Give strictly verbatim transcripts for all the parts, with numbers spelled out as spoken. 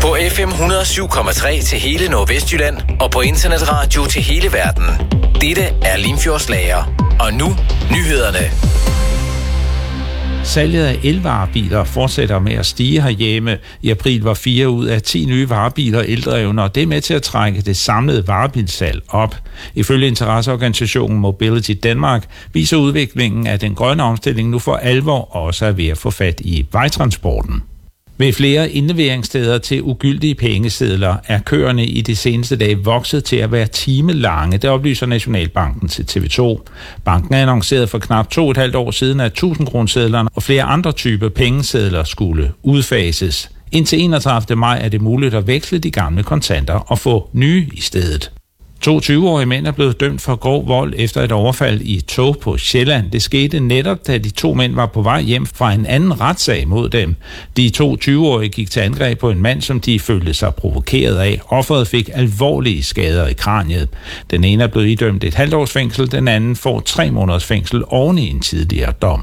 På F M et hundrede og syv komma tre til hele Nordvestjylland og på internetradio til hele verden. Dette er Limfjords Lager. Og nu, nyhederne. Salget af elvarebiler fortsætter med at stige herhjemme. I april var fire ud af ti nye varebiler eldrevne, og det er med til at trække det samlede varebilsalg op. Ifølge interesseorganisationen Mobility Danmark viser udviklingen, at den grønne omstilling nu for alvor også er ved at få fat i vejtransporten. Ved flere indleveringssteder til ugyldige pengesedler er køerne i de seneste dage vokset til at være timelange, det oplyser Nationalbanken til T V to. Banken har annonceret for knap to og et halvt år siden, at tusind kronesedlerne og flere andre typer pengesedler skulle udfases. Indtil enogtredivte maj er det muligt at veksle de gamle kontanter og få nye i stedet. To tyve-årige mænd er blevet dømt for grov vold efter et overfald i et tog på Sjælland. Det skete netop, da de to mænd var på vej hjem fra en anden retssag mod dem. De to tyve-årige gik til angreb på en mand, som de følte sig provokeret af. Offeret fik alvorlige skader i kraniet. Den ene er blevet idømt et halvt års fængsel, den anden får tre måneders fængsel oven i en tidligere dom.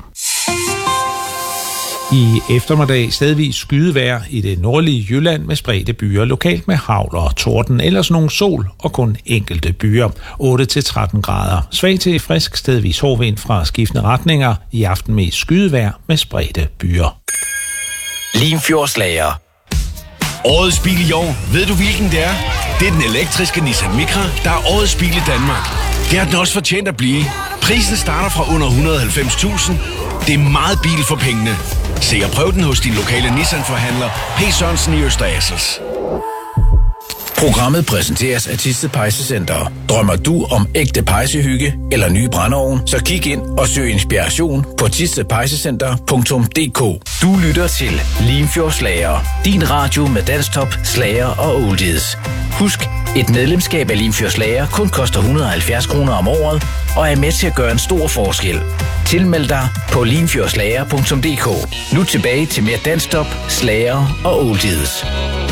I eftermiddag stedvis skydevejr i det nordlige Jylland med spredte byer, lokalt med hagl og torden, ellers nogle sol og kun enkelte byer. otte til tretten grader. Svag til frisk stedvis hård vind fra skiftende retninger. I aften med skydevejr med spredte byer. Limfjords Lager. Årets bil i år. Ved du hvilken det er? Det er den elektriske Nissan Micra, der er årets bil i Danmark. Det har den også fortjent at blive. Prisen starter fra under et hundrede og halvfems tusind. Det er meget bil for pengene. Se og prøv den hos din lokale Nissan-forhandler, P. Sørensen i Øster Assels. Programmet præsenteres af Thisted Pejsecenter. Drømmer du om ægte pejsehygge eller ny brændeovn, så kig ind og søg inspiration på thisted pejsecenter punktum d k. Du lytter til Limfjords Lager. Din radio med dansktop, slager og oldies. Husk, et medlemskab af Limfjords Lager kun koster et hundrede og halvfjerds kroner om året og er med til at gøre en stor forskel. Tilmeld dig på limfjordslager punktum d k. Nu tilbage til mere dansktop, slager og oldies.